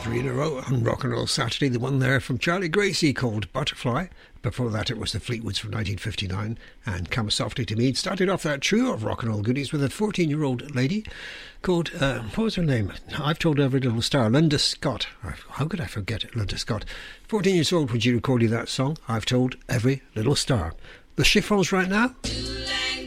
three in a row on Rock and Roll Saturday. The one there from Charlie Gracie called Butterfly. Before that, it was the Fleetwoods from 1959 and Come Softly to Me. It started off that trio of rock and roll goodies with a 14-year-old lady called, what was her name? I've Told Every Little Star, Linda Scott. How could I forget it, Linda Scott? 14 years old when she recorded that song, I've Told Every Little Star. The Chiffons right now.